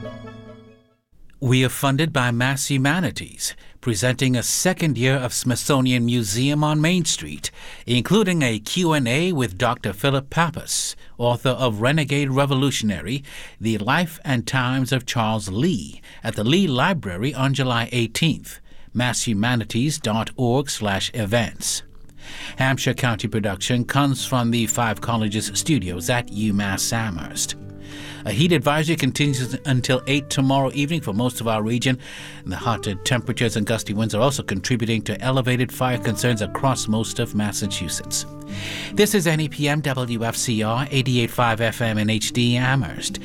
We are funded by Mass Humanities, presenting a second year of Smithsonian Museum on Main Street, including a Q&A with Dr. Philip Pappas, author of Renegade Revolutionary, The Life and Times of Charles Lee, at the Lee Library on July 18th. masshumanities.org/events. Hampshire County production comes from the Five Colleges studios at UMass Amherst. A heat advisory continues until 8 tomorrow evening for most of our region. The hot temperatures and gusty winds are also contributing to elevated fire concerns across most of Massachusetts. This is NEPM WFCR 88.5 FM in HD Amherst,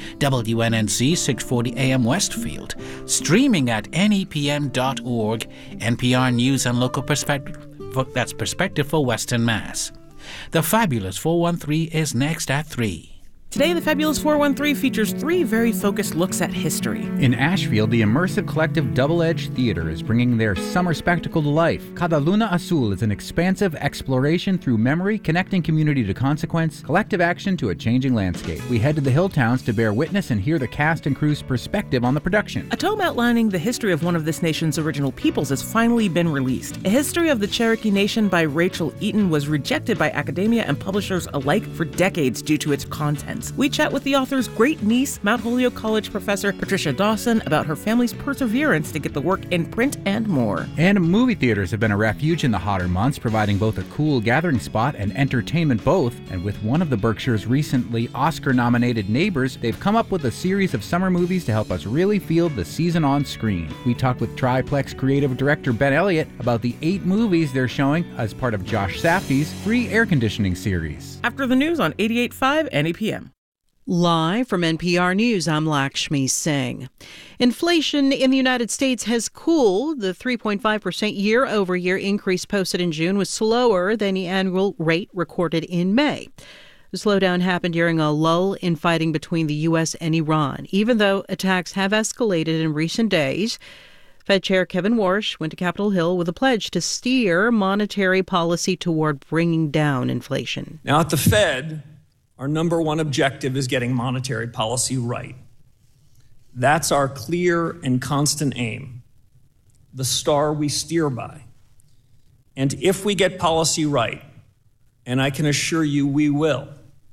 WNNC 640 AM Westfield, streaming at nepm.org, NPR News and Local Perspective. That's Perspective for Western Mass. The Fabulous 413 is next at 3. Today, the Fabulous 413 features 3 very focused looks at history. In Ashfield, the immersive collective Double Edge Theater is bringing their summer spectacle to life. Cada Luna Azul is an expansive exploration through memory, connecting community to consequence, collective action to a changing landscape. We head to the hill towns to bear witness and hear the cast and crew's perspective on the production. A tome outlining the history of one of this nation's original peoples has finally been released. A History of the Cherokee Nation by Rachel Eaton was rejected by academia and publishers alike for decades due to its content. We chat with the author's great-niece, Mount Holyoke College professor Patricia Dawson, about her family's perseverance to get the work in print and more. And movie theaters have been a refuge in the hotter months, providing both a cool gathering spot and entertainment both. And with one of the Berkshire's recently Oscar-nominated Neighbors, they've come up with a series of summer movies to help us really feel the season on screen. We talked with Triplex creative director Ben Elliott about the 8 movies they're showing as part of Josh Safdie's free air conditioning series. After the news on 88.5 NEPM. Live from NPR News, I'm Lakshmi Singh. Inflation in the United States has cooled. The 3.5% year-over-year increase posted in June was slower than the annual rate recorded in May. The slowdown happened during a lull in fighting between the U.S. and Iran, even though attacks have escalated in recent days. Fed Chair Kevin Warsh went to Capitol Hill with a pledge to steer monetary policy toward bringing down inflation. Now, at the Fed, our number one objective is getting monetary policy right. That's our clear and constant aim, the star we steer by. And if we get policy right, and I can assure you we will,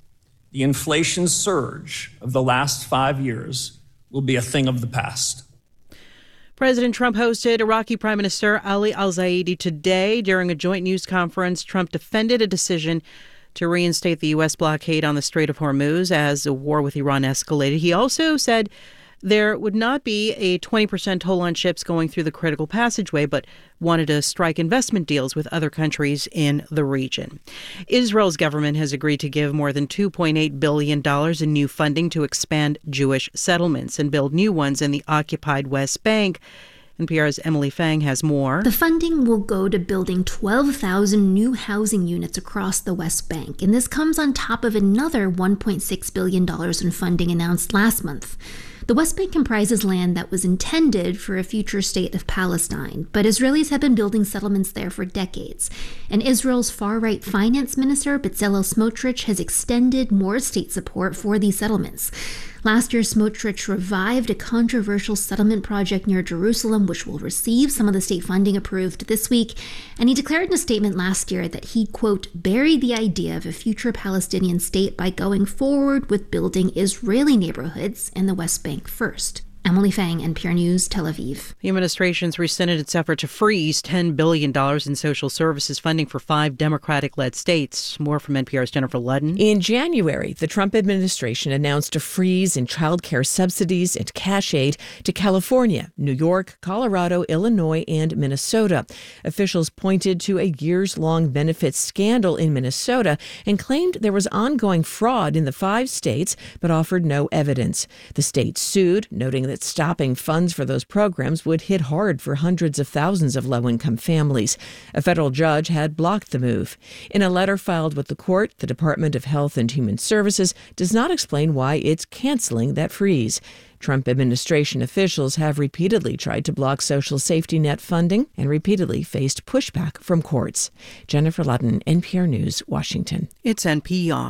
the inflation surge of the last 5 years will be a thing of the past. President Trump hosted Iraqi Prime Minister Ali al-Zaidi today. During a joint news conference, Trump defended a decision to reinstate the U.S. blockade on the Strait of Hormuz as the war with Iran escalated. He also said there would not be a 20% toll on ships going through the critical passageway, but wanted to strike investment deals with other countries in the region. Israel's government has agreed to give more than $2.8 billion in new funding to expand Jewish settlements and build new ones in the occupied West Bank. NPR's Emily Fang has more. The funding will go to building 12,000 new housing units across the West Bank, and this comes on top of another $1.6 billion in funding announced last month. The West Bank comprises land that was intended for a future state of Palestine, but Israelis have been building settlements there for decades. And Israel's far-right finance minister, Bezalel Smotrich, has extended more state support for these settlements. Last year, Smotrich revived a controversial settlement project near Jerusalem, which will receive some of the state funding approved this week. And he declared in a statement last year that he, quote, buried the idea of a future Palestinian state by going forward with building Israeli neighborhoods in the West Bank first. Emily Fang, NPR News, Tel Aviv. The administration's rescinded its effort to freeze $10 billion in social services funding for 5 Democratic-led states. More from NPR's Jennifer Ludden. In January, the Trump administration announced a freeze in child care subsidies and cash aid to California, New York, Colorado, Illinois, and Minnesota. Officials pointed to a years-long benefits scandal in Minnesota and claimed there was ongoing fraud in the 5 states, but offered no evidence. The states sued, noting that stopping funds for those programs would hit hard for hundreds of thousands of low-income families. A federal judge had blocked the move. In a letter filed with the court, the Department of Health and Human Services does not explain why it's canceling that freeze. Trump administration officials have repeatedly tried to block social safety net funding and repeatedly faced pushback from courts. Jennifer Ludden, NPR News, Washington. It's NPR.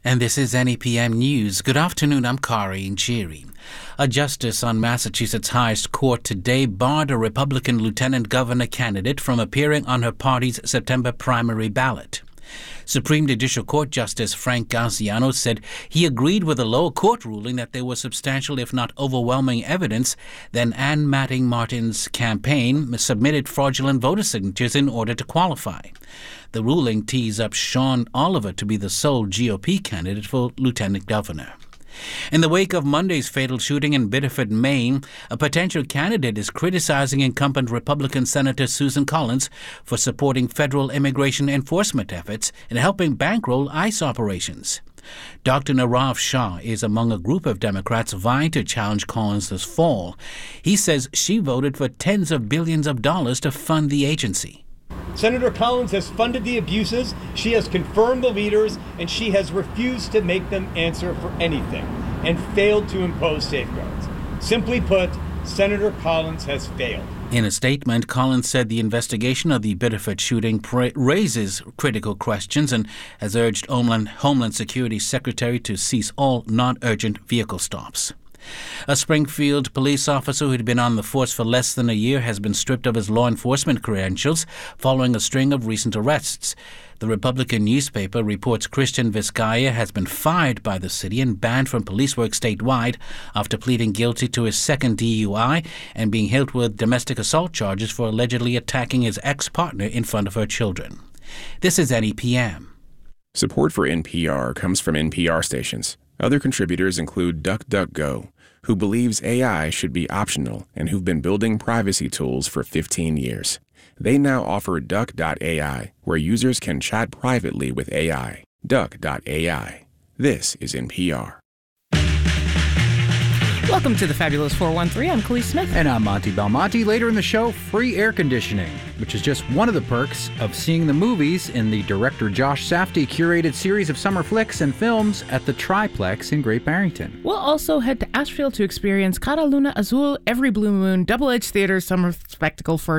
And this is NEPM News. Good afternoon, I'm Kari Nchiri. A justice on Massachusetts' highest court today barred a Republican lieutenant governor candidate from appearing on her party's September primary ballot. Supreme Judicial Court Justice Frank Gaziano said he agreed with the lower court ruling that there was substantial, if not overwhelming, evidence that Ann Matting Martin's campaign submitted fraudulent voter signatures in order to qualify. The ruling tees up Sean Oliver to be the sole GOP candidate for lieutenant governor. In the wake of Monday's fatal shooting in Biddeford, Maine, a potential candidate is criticizing incumbent Republican Senator Susan Collins for supporting federal immigration enforcement efforts and helping bankroll ICE operations. Dr. Narav Shah is among a group of Democrats vying to challenge Collins this fall. He says she voted for tens of billions of dollars to fund the agency. Senator Collins has funded the abuses, she has confirmed the leaders, and she has refused to make them answer for anything and failed to impose safeguards. Simply put, Senator Collins has failed. In a statement, Collins said the investigation of the Biddeford shooting raises critical questions and has urged Homeland Security Secretary to cease all non-urgent vehicle stops. A Springfield police officer who had been on the force for less than a year has been stripped of his law enforcement credentials following a string of recent arrests. The Republican newspaper reports Christian Vizcaya has been fired by the city and banned from police work statewide after pleading guilty to his second DUI and being held with domestic assault charges for allegedly attacking his ex-partner in front of her children. This is NEPM. Support for NPR comes from NPR stations. Other contributors include DuckDuckGo, who believes AI should be optional and who've been building privacy tools for 15 years. They now offer Duck.ai, where users can chat privately with AI. Duck.ai. This is NPR. Welcome to the Fabulous 413. I'm Khalees Smith. And I'm Monty Belmonte. Later in the show, free air conditioning, which is just one of the perks of seeing the movies in the director Josh Safdie curated series of summer flicks and films at the Triplex in Great Barrington. We'll also head to Asheville to experience Cara Luna Azul Every Blue Moon Double-Edged Theater Summer Spectacle for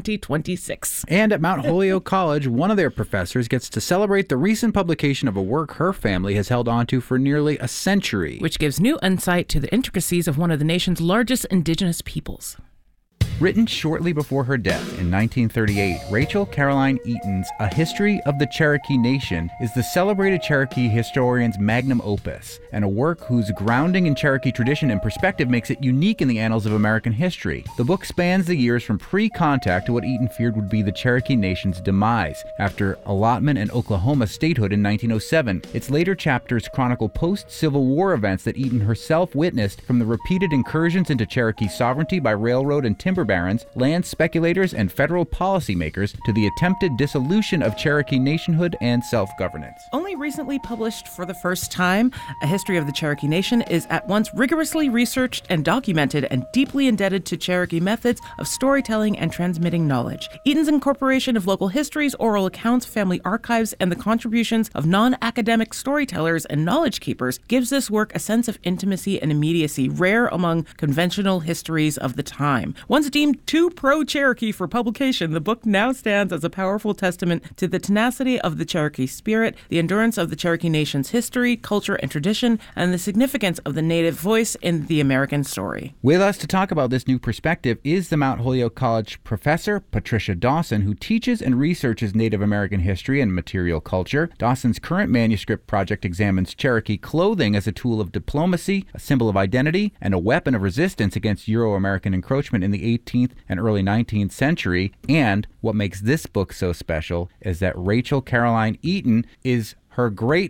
2026. And at Mount Holyoke College, one of their professors gets to celebrate the recent publication of a work her family has held onto for nearly a century, which gives new insight to the intricacies of one of the nation's largest indigenous peoples. Written shortly before her death in 1938, Rachel Caroline Eaton's A History of the Cherokee Nation is the celebrated Cherokee historian's magnum opus, and a work whose grounding in Cherokee tradition and perspective makes it unique in the annals of American history. The book spans the years from pre-contact to what Eaton feared would be the Cherokee Nation's demise, after allotment and Oklahoma statehood in 1907. Its later chapters chronicle post-Civil War events that Eaton herself witnessed, from the repeated incursions into Cherokee sovereignty by railroad and timber barons, land speculators, and federal policymakers, to the attempted dissolution of Cherokee nationhood and self-governance. Only recently published for the first time, A History of the Cherokee Nation is at once rigorously researched and documented and deeply indebted to Cherokee methods of storytelling and transmitting knowledge. Eaton's incorporation of local histories, oral accounts, family archives, and the contributions of non-academic storytellers and knowledge keepers gives this work a sense of intimacy and immediacy rare among conventional histories of the time. Once deemed too pro-Cherokee for publication, the book now stands as a powerful testament to the tenacity of the Cherokee spirit, the endurance of the Cherokee Nation's history, culture, and tradition, and the significance of the Native voice in the American story. With us to talk about this new perspective is the Mount Holyoke College professor, Patricia Dawson, who teaches and researches Native American history and material culture. Dawson's current manuscript project examines Cherokee clothing as a tool of diplomacy, a symbol of identity, and a weapon of resistance against Euro-American encroachment in the 18th and early 19th century. And what makes this book so special is that Rachel Caroline Eaton is her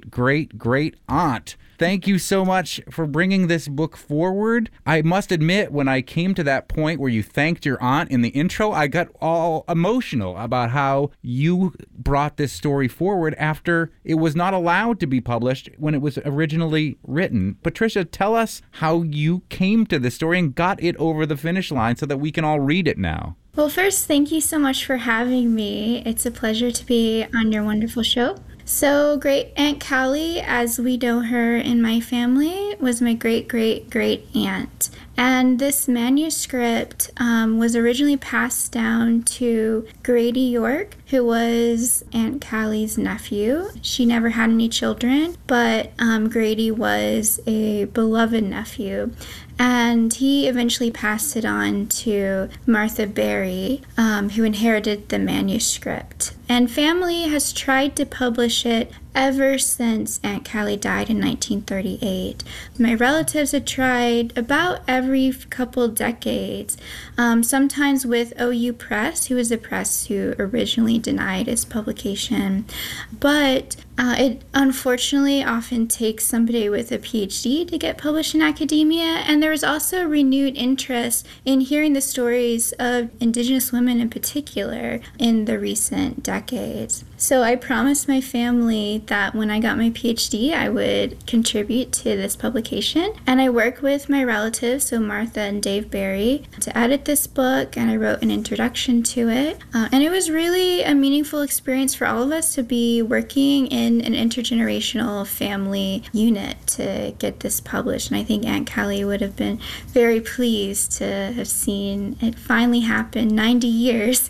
great aunt. Thank you so much for bringing this book forward. I must admit, when I came to that point where you thanked your aunt in the intro, I got all emotional about how you brought this story forward after it was not allowed to be published when it was originally written. Patricia, tell us how you came to this story and got it over the finish line so that we can all read it now. Well, first, thank you so much for having me. It's a pleasure to be on your wonderful show. So, Great Aunt Callie, as we know her in my family, was my great aunt. And this manuscript was originally passed down to Grady York, who was Aunt Callie's nephew. She never had any children, but Grady was a beloved nephew. And he eventually passed it on to Martha Berry, who inherited the manuscript. And family has tried to publish it ever since Aunt Callie died in 1938. My relatives had tried about every couple decades, sometimes with OU Press, who was the press who originally denied its publication. But it unfortunately often takes somebody with a PhD to get published in academia, and there was also renewed interest in hearing the stories of Indigenous women in particular in the recent decades. So I promised my family that when I got my PhD, I would contribute to this publication. And I worked with my relatives, so Martha and Dave Berry, to edit this book, and I wrote an introduction to it. And it was really a meaningful experience for all of us to be working in an intergenerational family unit to get this published. And I think Aunt Callie would have been very pleased to have seen it finally happen 90 years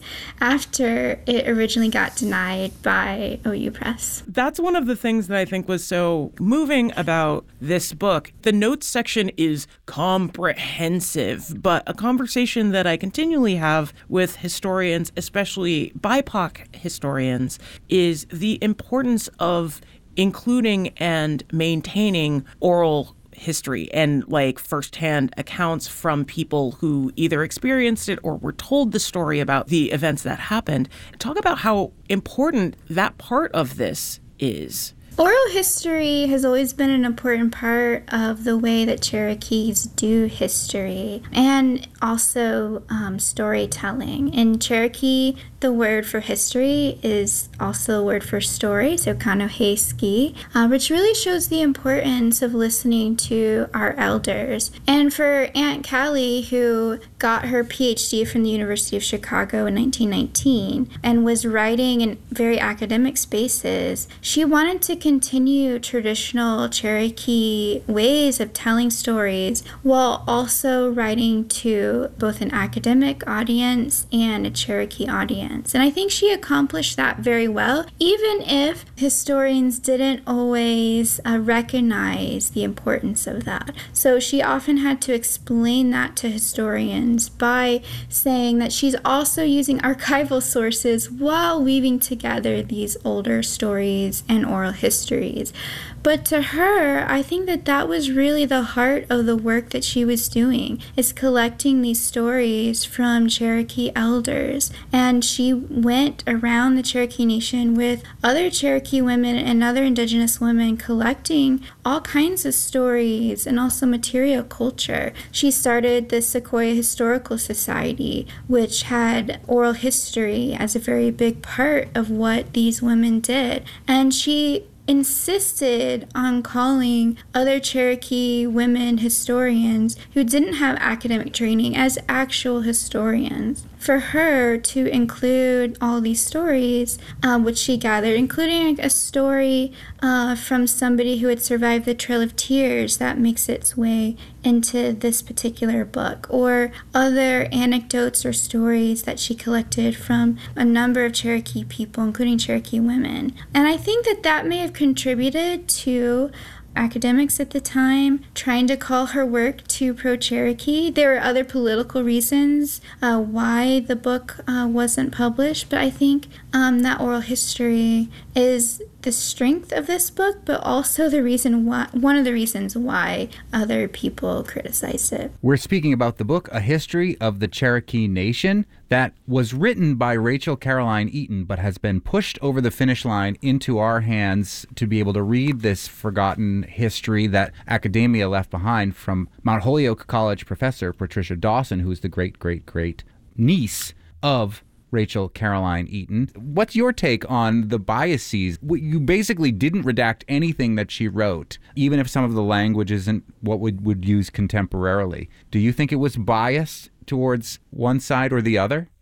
after it originally got denied by OU Press. That's one of the things that I think was so moving about this book. The notes section is comprehensive, but a conversation that I continually have with historians, especially BIPOC historians, is the importance of including and maintaining oral history and like firsthand accounts from people who either experienced it or were told the story about the events that happened. Talk about how important that part of this is. Oral history has always been an important part of the way that Cherokees do history, and also storytelling. In Cherokee, the word for history is also a word for story, so kanoheski, which really shows the importance of listening to our elders. And for Aunt Callie, who got her PhD from the University of Chicago in 1919 and was writing in very academic spaces, she wanted to continue traditional Cherokee ways of telling stories while also writing to both an academic audience and a Cherokee audience. And I think she accomplished that very well, even if historians didn't always recognize the importance of that. So she often had to explain that to historians by saying that she's also using archival sources while weaving together these older stories and oral histories. But to her, I think that that was really the heart of the work that she was doing, is collecting these stories from Cherokee elders. And she went around the Cherokee Nation with other Cherokee women and other Indigenous women collecting all kinds of stories and also material culture. She started the Sequoia Historical Society, which had oral history as a very big part of what these women did. And she insisted on calling other Cherokee women historians who didn't have academic training as actual historians. For her to include all these stories, which she gathered, including a story from somebody who had survived the Trail of Tears that makes its way into this particular book, or other anecdotes or stories that she collected from a number of Cherokee people, including Cherokee women. And I think that that may have contributed to academics at the time trying to call her work too pro-Cherokee. There were other political reasons why the book wasn't published, but I think that oral history is the strength of this book, but also the reason why, one of the reasons why other people criticized it. We're speaking about the book, A History of the Cherokee Nation, that was written by Rachel Caroline Eaton, but has been pushed over the finish line into our hands to be able to read this forgotten history that academia left behind from Mount Holyoke College professor Patricia Dawson, who's the great niece of Rachel Caroline Eaton. What's your take on the biases? You basically didn't redact anything that she wrote, even if some of the language isn't what we would use contemporarily. Do you think it was biased towards one side or the other? I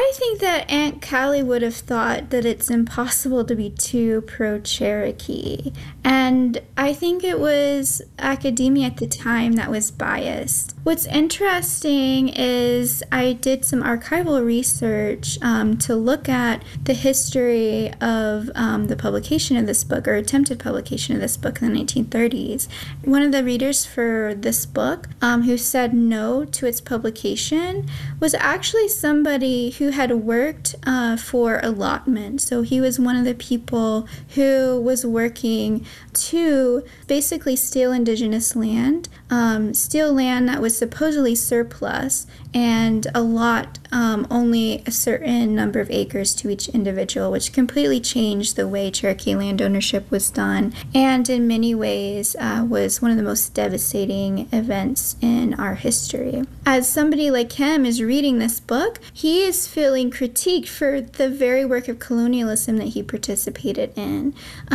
I think that Aunt Callie would have thought that it's impossible to be too pro-Cherokee. And I think it was academia at the time that was biased. What's interesting is I did some archival research to look at the history of the publication of this book, or attempted publication of this book in the 1930s. One of the readers for this book who said no to its publication was actually somebody who had worked for allotment. So he was one of the people who was working to basically steal indigenous land, steal land that was supposedly surplus, and allot only a certain number of acres to each individual, which completely changed the way Cherokee land ownership was done, and in many ways was one of the most devastating events in our history. As somebody like him is reading this book, he is feeling critiqued for the very work of colonialism that he participated in.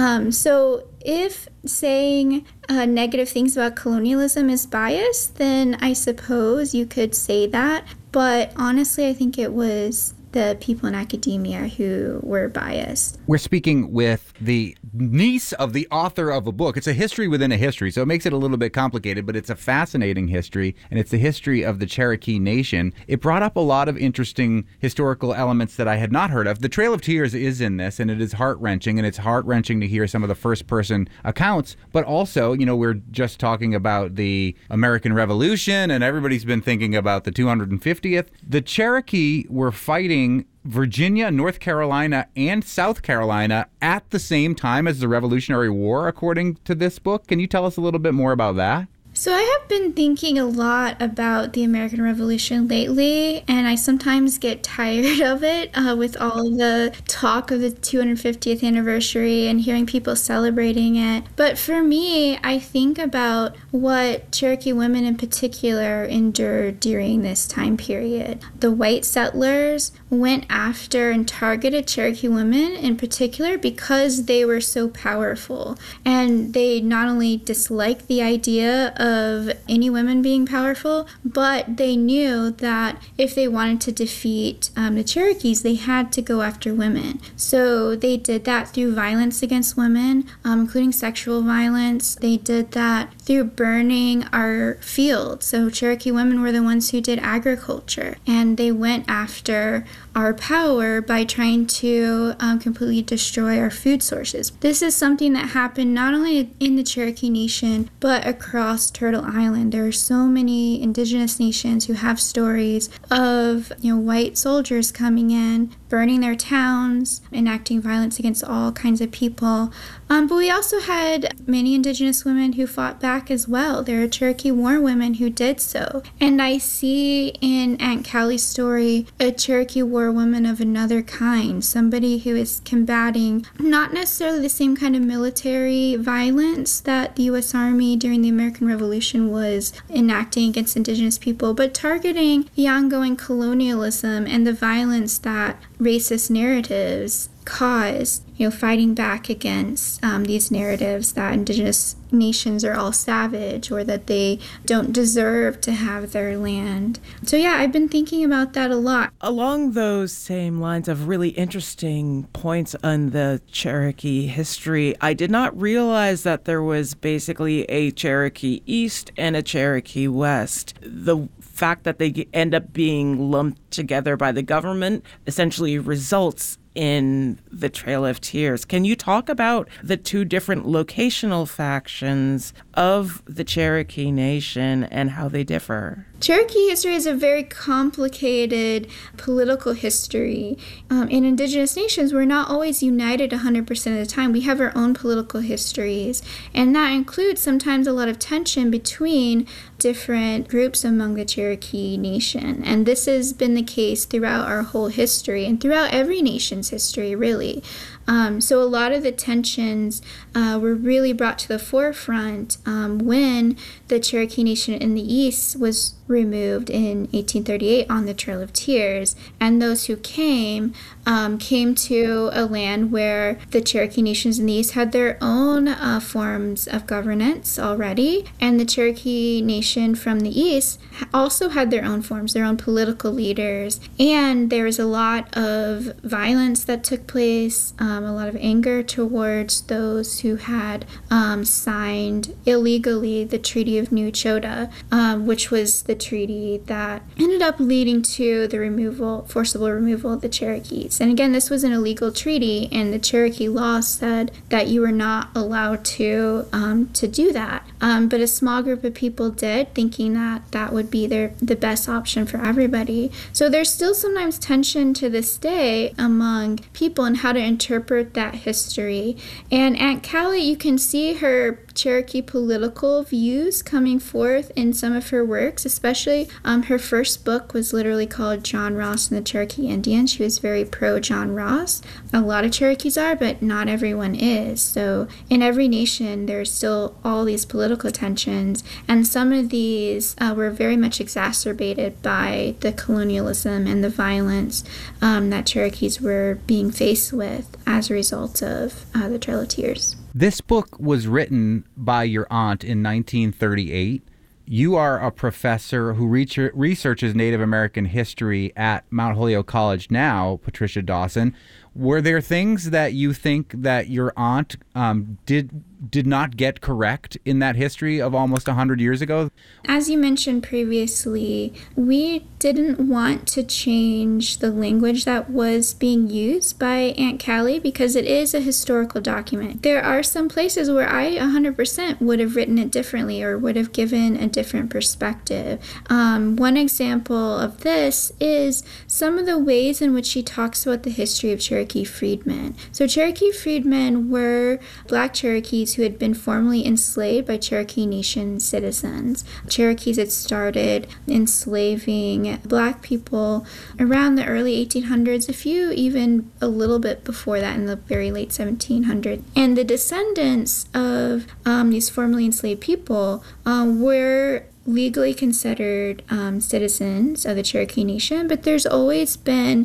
So if saying negative things about colonialism is biased, then I suppose you could say that. But honestly, I think it was the people in academia who were biased. We're speaking with the niece of the author of a book. It's a history within a history, so it makes it a little bit complicated, but it's a fascinating history, and it's the history of the Cherokee Nation. It brought up a lot of interesting historical elements that I had not heard of. The Trail of Tears is in this, and it is heart-wrenching, and it's heart-wrenching to hear some of the first-person accounts, but also, we're just talking about the American Revolution, and everybody's been thinking about the 250th. The Cherokee were fighting Virginia, North Carolina, and South Carolina at the same time as the Revolutionary War, according to this book. Can you tell us a little bit more about that? So I have been thinking a lot about the American Revolution lately, and I sometimes get tired of it with all of the talk of the 250th anniversary and hearing people celebrating it. But for me, I think about what Cherokee women in particular endured during this time period. The white settlers went after and targeted Cherokee women in particular because they were so powerful, and they not only disliked the idea of any women being powerful, but they knew that if they wanted to defeat the Cherokees, they had to go after women. So they did that through violence against women, including sexual violence. They did that through burning our fields. So Cherokee women were the ones who did agriculture, and they went after our power by trying to completely destroy our food sources. This is something that happened not only in the Cherokee Nation, but across Turtle Island. There are so many indigenous nations who have stories of white soldiers coming in, burning their towns, enacting violence against all kinds of people. But we also had many indigenous women who fought back as well. There are Cherokee war women who did so. And I see in Aunt Callie's story a Cherokee war woman of another kind, somebody who is combating not necessarily the same kind of military violence that the U.S. Army during the American Revolution was enacting against indigenous people, but targeting the ongoing colonialism and the violence that racist narratives caused, fighting back against these narratives that indigenous nations are all savage or that they don't deserve to have their land. So yeah, I've been thinking about that a lot. Along those same lines of really interesting points on the Cherokee history, I did not realize that there was basically a Cherokee East and a Cherokee West. The fact that they end up being lumped together by the government essentially results in the Trail of Tears. Can you talk about the two different locational factions of the Cherokee Nation and how they differ? Cherokee history is a very complicated political history. In indigenous nations, we're not always united 100% of the time. We have our own political histories, and that includes sometimes a lot of tension between different groups among the Cherokee Nation. And this has been the case throughout our whole history and throughout every nation's history, really. So a lot of the tensions were really brought to the forefront when the Cherokee Nation in the East was removed in 1838 on the Trail of Tears, and those who came came to a land where the Cherokee nations in the East had their own forms of governance already, and the Cherokee nation from the East also had their own forms, their own political leaders, and there was a lot of violence that took place, a lot of anger towards those who had signed illegally the Treaty of New Chota, which was the treaty that ended up leading to the forcible removal of the Cherokees. And again, this was an illegal treaty, and the Cherokee law said that you were not allowed to do that. But a small group of people did, thinking that that would be the best option for everybody. So there's still sometimes tension to this day among people and how to interpret that history. And Aunt Callie, you can see her Cherokee political views coming forth in some of her works, especially her first book was literally called John Ross and the Cherokee Indians. She was very pro John Ross. A lot of Cherokees are, but not everyone is. So in every nation, there's still all these political tensions, and some of these were very much exacerbated by the colonialism and the violence that Cherokees were being faced with as a result of the Trail of Tears. This book was written by your aunt in 1938. You are a professor who researches Native American history at Mount Holyoke College now, Patricia Dawson. Were there things that you think that your aunt did not get correct in that history of almost 100 years ago? As you mentioned previously, we didn't want to change the language that was being used by Aunt Callie because it is a historical document. There are some places where I 100% would have written it differently or would have given a different perspective. One example of this is some of the ways in which she talks about the history of Cherokee freedmen. So Cherokee freedmen were Black Cherokees who had been formerly enslaved by Cherokee Nation citizens. Cherokees had started enslaving Black people around the early 1800s, a few even a little bit before that in the very late 1700s. And the descendants of these formerly enslaved people were legally considered citizens of the Cherokee Nation, but there's always been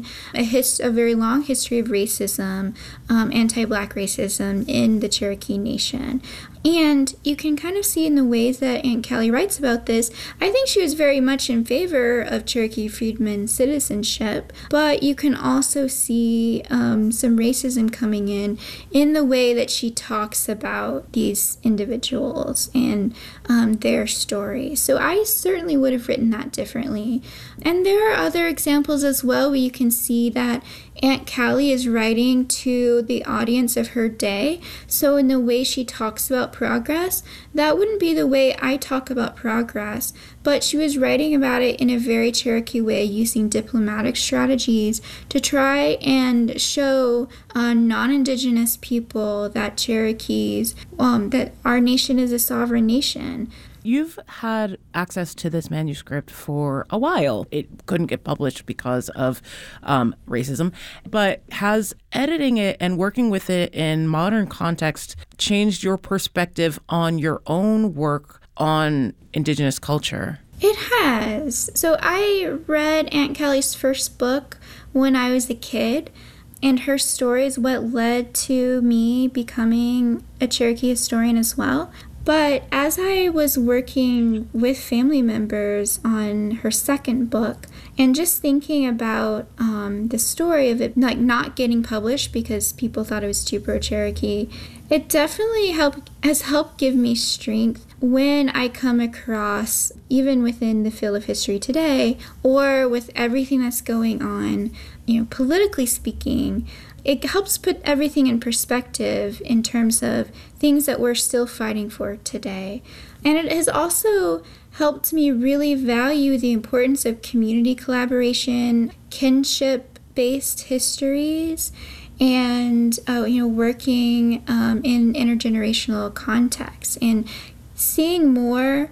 a very long history of racism, anti-Black racism in the Cherokee Nation. And you can kind of see in the ways that Aunt Callie writes about this, I think she was very much in favor of Cherokee freedmen citizenship, but you can also see some racism coming in the way that she talks about these individuals and their stories. So I certainly would have written that differently. And there are other examples as well where you can see that Aunt Callie is writing to the audience of her day. So in the way she talks about progress, that wouldn't be the way I talk about progress, but she was writing about it in a very Cherokee way, using diplomatic strategies to try and show non-Indigenous people that Cherokees, that our nation is a sovereign nation. You've had access to this manuscript for a while. It couldn't get published because of racism, but has editing it and working with it in modern context changed your perspective on your own work on Indigenous culture? It has. So I read Aunt Callie's first book when I was a kid, and her story is what led to me becoming a Cherokee historian as well. But as I was working with family members on her second book and just thinking about the story of it not getting published because people thought it was too pro-Cherokee, it definitely has helped give me strength when I come across, even within the field of history today, or with everything that's going on, politically speaking. It helps put everything in perspective in terms of things that we're still fighting for today. And it has also helped me really value the importance of community collaboration, kinship-based histories, and working in intergenerational contexts, and seeing more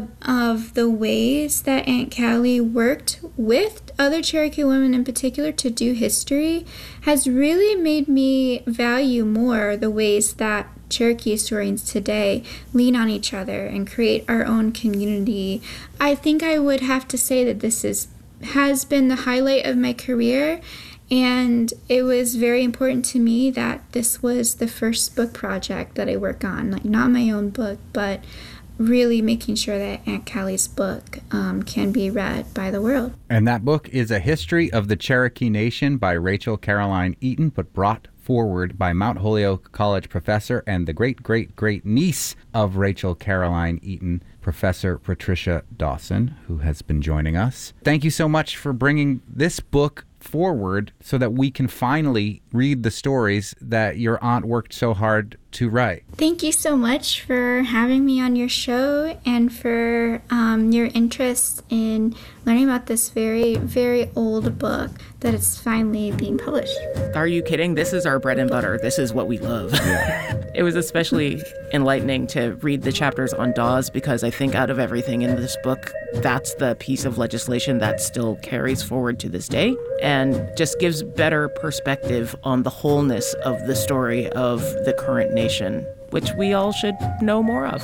of the ways that Aunt Callie worked with other Cherokee women in particular to do history has really made me value more the ways that Cherokee historians today lean on each other and create our own community. I think I would have to say that this has been the highlight of my career, And it was very important to me that this was the first book project that I work on, like not my own book, but really making sure that Aunt Callie's book can be read by the world. And that book is A History of the Cherokee Nation by Rachel Caroline Eaton, but brought forward by Mount Holyoke College professor and the great-great-great-niece of Rachel Caroline Eaton, Professor Patricia Dawson, who has been joining us. Thank you so much for bringing this book forward so that we can finally read the stories that your aunt worked so hard to write. Thank you so much for having me on your show and for your interest in learning about this very, very old book that it's finally being published. Are you kidding? This is our bread and butter. This is what we love. Yeah. It was especially enlightening to read the chapters on Dawes because I think out of everything in this book, that's the piece of legislation that still carries forward to this day and just gives better perspective on the wholeness of the story of the current nation, which we all should know more of.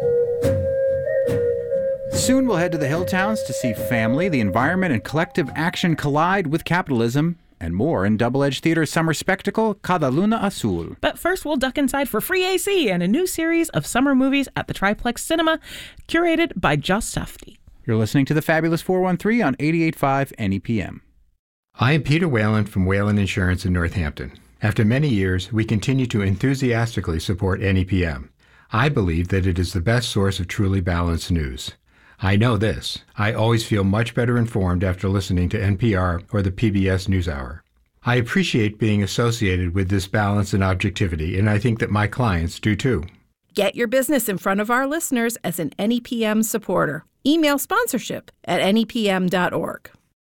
Soon we'll head to the hill towns to see family, the environment, and collective action collide with capitalism, and more in Double Edge Theater's summer spectacle, Cada Luna Azul. But first, we'll duck inside for free AC and a new series of summer movies at the Triplex Cinema, curated by Joss Safdie. You're listening to the Fabulous 413 on 88.5 NEPM. I am Peter Whalen from Whalen Insurance in Northampton. After many years, we continue to enthusiastically support NEPM. I believe that it is the best source of truly balanced news. I know this. I always feel much better informed after listening to NPR or the PBS NewsHour. I appreciate being associated with this balance and objectivity, and I think that my clients do too. Get your business in front of our listeners as an NEPM supporter. Email sponsorship at nepm.org.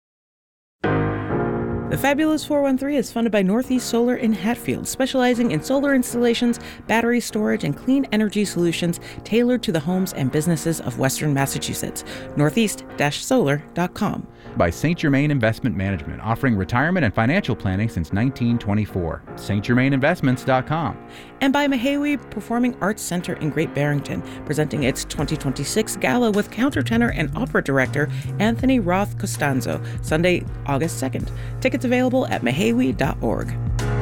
The Fabulous 413 is funded by Northeast Solar in Hatfield, specializing in solar installations, battery storage, and clean energy solutions tailored to the homes and businesses of Western Massachusetts. Northeast-solar.com. By St. Germain Investment Management, offering retirement and financial planning since 1924. stgermaininvestments.com. And by Mehawi Performing Arts Center in Great Barrington, presenting its 2026 gala with countertenor and opera director Anthony Roth Costanzo, Sunday, August 2nd. Tickets available at mehawi.org.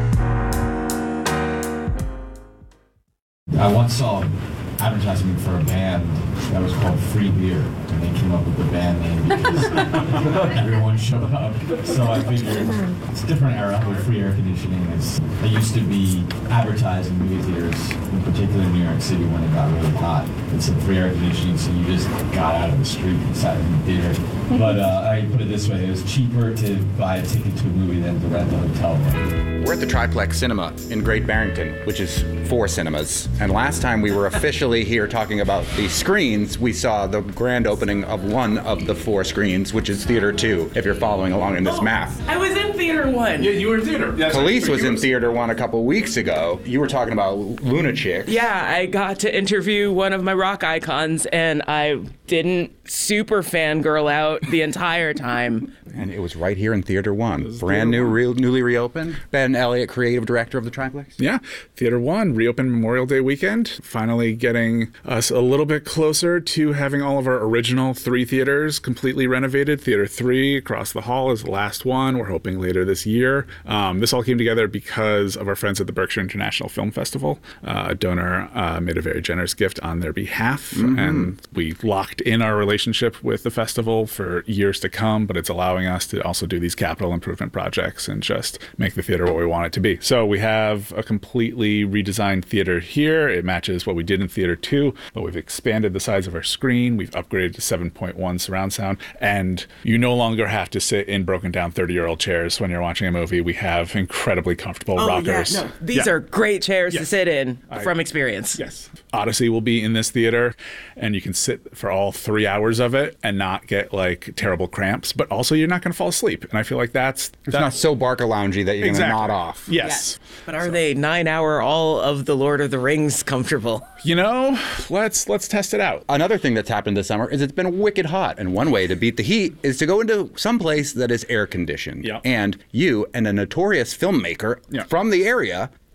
I once saw an advertisement for a band that was called Free Beer, and they came up with the band name because everyone showed up. So I figured it's a different era with free air conditioning. It used to be advertised in movie theaters, in particular in New York City when it got really hot. It's a free air conditioning, so you just got out of the street and sat in the theater. But I put it this way, it was cheaper to buy a ticket to a movie than to rent a hotel room. We're at the Triplex Cinema in Great Barrington, which is 4 cinemas. And last time we were officially here talking about the screens, we saw the grand opening of one of the 4 screens, which is Theater 2, if you're following along in this math. I was in Theater 1. Yeah, you were in theater. Khalees was in Theater 1 a couple weeks ago. You were talking about Luna Chicks. Yeah, I got to interview one of my rock icons, and I didn't super fangirl out the entire time. And it was right here in Theater 1. Brand new, newly reopened. Ben Elliott, creative director of the Triplex. Yeah, Theater 1 reopened Memorial Day weekend, finally getting us a little bit closer to having all of our original 3 theaters completely renovated. Theater 3 across the hall is the last one. We're hoping later this year. This all came together because of our friends at the Berkshire International Film Festival. A donor made a very generous gift on their behalf, and we locked in our relationship with the festival for years to come, but it's allowing us to also do these capital improvement projects and just make the theater what we want it to be. So we have a completely redesigned theater here. It matches what we did in Theater 2, but we've expanded the size of our screen. We've upgraded to 7.1 surround sound, and you no longer have to sit in broken down 30-year-old chairs when you're watching a movie. We have incredibly comfortable rockers. Yeah, no, these are great chairs to sit in from experience. Yes. Odyssey will be in this theater, and you can sit for all 3 hours of it and not get like terrible cramps, but also you're not going to fall asleep. And I feel like it's not so Barca loungy that you're going to nod off. Yes. But are they 9-hour all of the Lord of the Rings comfortable? You know, let's test it out. Another thing that's happened this summer is it's been wicked hot, and one way to beat the heat is to go into some place that is air conditioned. Yep. And you and a notorious filmmaker from the area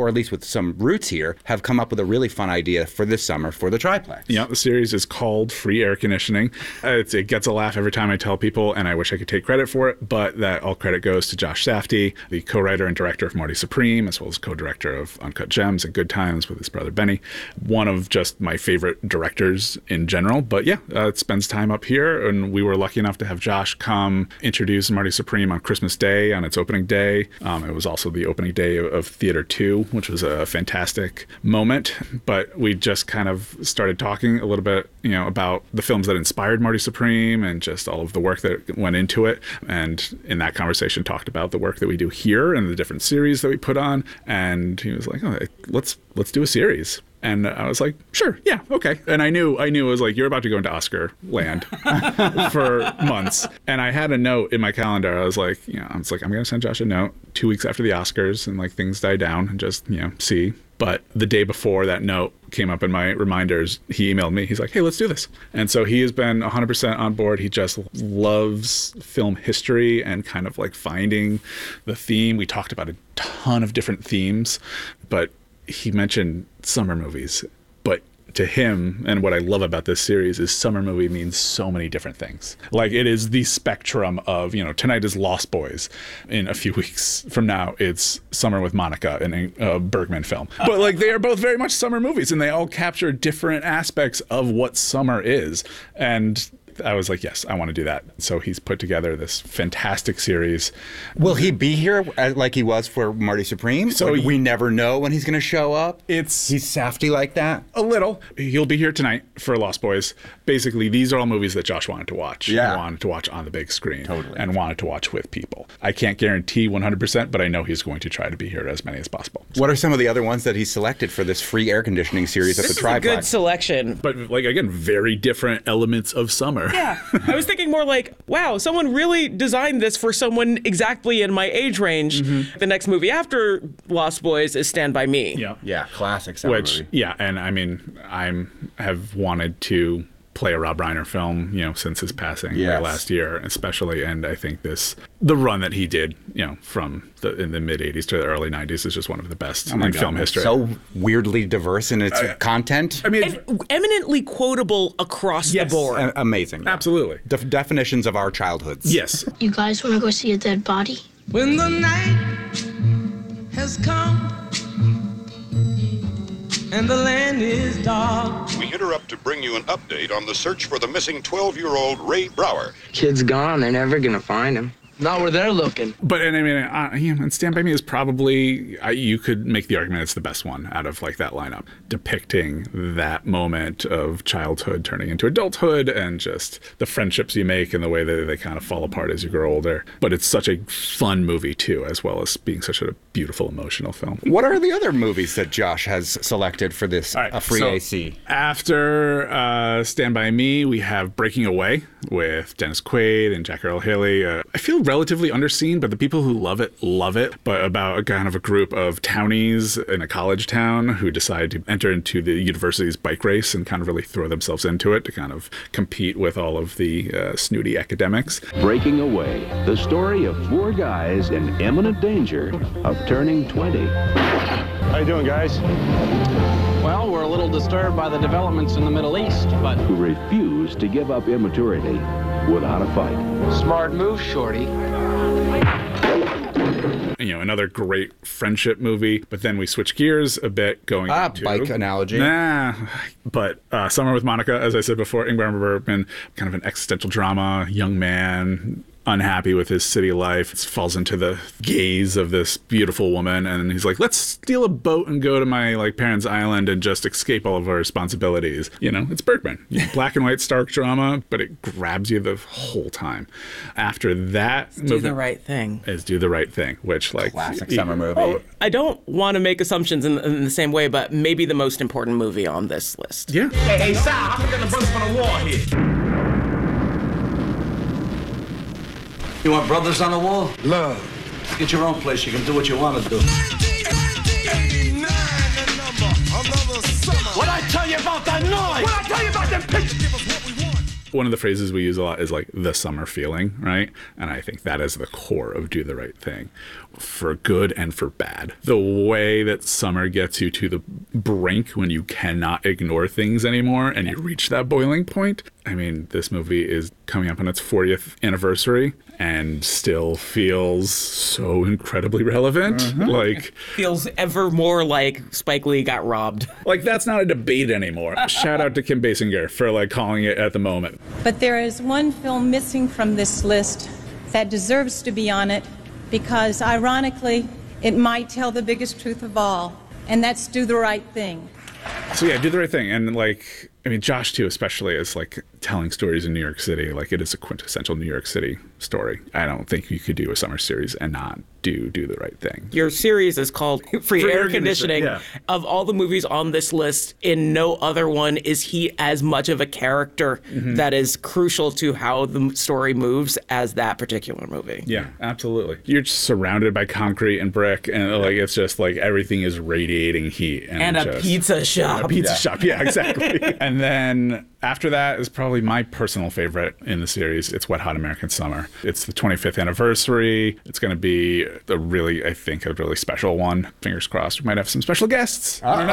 or at least with some roots here, have come up with a really fun idea for this summer for the Triplex. Yeah, the series is called Free Air Conditioning. It gets a laugh every time I tell people, and I wish I could take credit for it, but that all credit goes to Josh Safdie, the co-writer and director of Marty Supreme, as well as co-director of Uncut Gems and Good Times with his brother Benny. One of just my favorite directors in general. But yeah, it spends time up here, and we were lucky enough to have Josh come introduce Marty Supreme on Christmas Day, on its opening day. It was also the opening day of Theater 2, which was a fantastic moment. But we just kind of started talking a little bit, about the films that inspired Marty Supreme and just all of the work that went into it. And in that conversation, talked about the work that we do here and the different series that we put on. And he was like, "Oh, let's do a series." And I was like, sure, yeah, okay. And I knew it was like, you're about to go into Oscar land for months. And I had a note in my calendar. I was like, I'm going to send Josh a note 2 weeks after the Oscars and like things die down and just, see. But the day before that note came up in my reminders, he emailed me. He's like, hey, let's do this. And so he has been 100% on board. He just loves film history and kind of like finding the theme. We talked about a ton of different themes, but he mentioned summer movies. But to him, and what I love about this series is summer movie means so many different things. Like it is the spectrum of, tonight is Lost Boys. In a few weeks from now, it's Summer with Monica in a Bergman film. But like they are both very much summer movies, and they all capture different aspects of what summer is. And I was like, yes, I want to do that. So he's put together this fantastic series. Will he be here like he was for Marty Supreme? So we never know when he's going to show up? He's Safdie like that? A little. He'll be here tonight for Lost Boys. Basically, these are all movies that Josh wanted to watch. Yeah. He wanted to watch on the big screen. Totally. And wanted to watch with people. I can't guarantee 100%, but I know he's going to try to be here as many as possible. What are some of the other ones that he selected for this free air conditioning series at the Triplex? This is a good selection. But like, again, very different elements of summer. Yeah. I was thinking more like, wow, someone really designed this for someone exactly in my age range. Mm-hmm. The next movie after Lost Boys is Stand By Me. Yeah, classic summer movie. Yeah, and I mean, I have wanted to play a Rob Reiner film, since his passing last year, especially. And I think the run that he did, from in the mid 80s to the early 90s is just one of the best in film history. So weirdly diverse in its content. I mean, and eminently quotable across the board. Amazing. Absolutely. Definitions of our childhoods. Yes. You guys want to go see a dead body? When the night has come and the land is dark. We interrupt to bring you an update on the search for the missing 12-year-old Ray Brower. Kid's gone. They're never going to find him. Not where they're looking. But, and I mean, and Stand By Me is probably, you could make the argument it's the best one out of like that lineup, depicting that moment of childhood turning into adulthood and just the friendships you make and the way that they kind of fall apart as you grow older. But it's such a fun movie too, as well as being such a beautiful emotional film. What are the other movies that Josh has selected for this free AC? After Stand By Me, we have Breaking Away with Dennis Quaid and Jack Earl Haley. I feel relatively underseen, but the people who love it, but about a kind of a group of townies in a college town who decide to enter into the university's bike race and kind of really throw themselves into it to kind of compete with all of the snooty academics. Breaking Away, the story of 4 guys in imminent danger of turning 20. How you doing, guys? Well, we're a little disturbed by the developments in the Middle East, but... Who refuse to give up immaturity without a fight. Smart move, Shorty. Another great friendship movie, but then we switch gears a bit going into... bike analogy. But Summer with Monica, as I said before, Ingmar Bergman, kind of an existential drama, young man... unhappy with his city life, falls into the gaze of this beautiful woman, and he's like, let's steal a boat and go to my parents' island and just escape all of our responsibilities. It's Bergman. Black and white stark drama, but it grabs you the whole time. After that, Do the Right Thing. Is Do the Right Thing, which classic summer movie. Oh, I don't want to make assumptions in the same way, but maybe the most important movie on this list. Yeah. Hey, Sal, I'm gonna burst for the wall here. You want brothers on the wall? Love. Get your own place. You can do what you want to do. What I tell you about that noise? What I tell you about them pictures? One of the phrases we use a lot is like the summer feeling, right? And I think that is the core of Do the Right Thing, for good and for bad. The way that summer gets you to the brink when you cannot ignore things anymore and you reach that boiling point. I mean, this movie is coming up on its 40th anniversary and still feels so incredibly relevant. Like, feels ever more like Spike Lee got robbed. Like, that's not a debate anymore. Shout out to Kim Basinger for like calling it at the moment. But there is one film missing from this list that deserves to be on it because, ironically, it might tell the biggest truth of all, and that's Do the Right Thing. So yeah, Do the Right Thing. And like, I mean, Josh too, especially, is like telling stories in New York City. Like, it is a quintessential New York City story. I don't think you could do a summer series and not do the Right Thing. Your series is called Free Air Conditioning. Yeah. Of all the movies on this list, in no other one is he as much of a character that is crucial to how the story moves as that particular movie. Yeah, absolutely. You're just surrounded by concrete and brick, and like it's just like everything is radiating heat. And a pizza shop. And a pizza shop, yeah, exactly. And then after that is probably my personal favorite in the series. It's Wet Hot American Summer. It's the 25th anniversary. It's going to be a really special one. Fingers crossed. We might have some special guests. I don't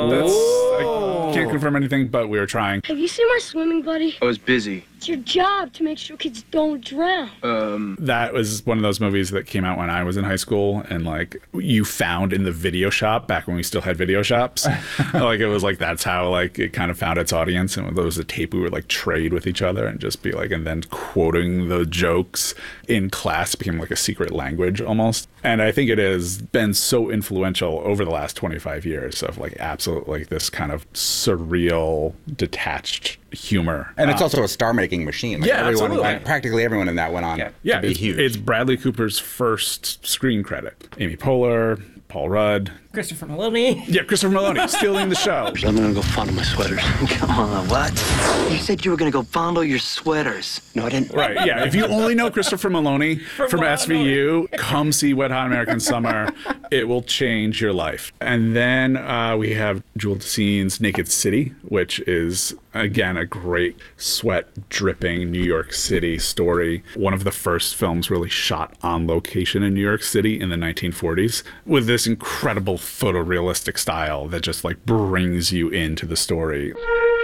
know. I can't confirm anything, but we were trying. Have you seen my swimming buddy? I was busy. It's your job to make sure kids don't drown. That was one of those movies that came out when I was in high school, and like you found in the video shop back when we still had video shops. Like it was like that's how like it kind of found its audience, and there was a tape we would like trade with each other and just be like, and then quoting the jokes in class became like a secret language almost. And I think it has been so influential over the last 25 years of like absolute like this kind of surreal, detached humor. And it's also a star-making machine. Like absolutely. Practically everyone in that went on to be huge. It's Bradley Cooper's first screen credit. Amy Poehler, Paul Rudd. Christopher Meloni. Yeah, Christopher Meloni, stealing the show. I'm gonna go fondle my sweaters. Come on, what? You said you were gonna go fondle your sweaters. No, I didn't. Right, yeah. If you only know Christopher Meloni from SVU, come see Wet Hot American Summer. It will change your life. And then we have Jewel Desine's Naked City, which is, again, a great sweat-dripping New York City story. One of the first films really shot on location in New York City in the 1940s with this incredible photorealistic style that just like brings you into the story.